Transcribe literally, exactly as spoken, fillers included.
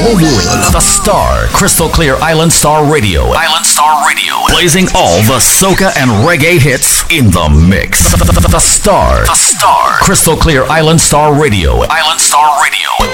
your world. The Star, Crystal Clear Island Star Radio. Island Star Radio. Blazing all the soca and reggae hits in the mix. The, the, the Star. The Star. Crystal Clear Island Star Radio. Island Star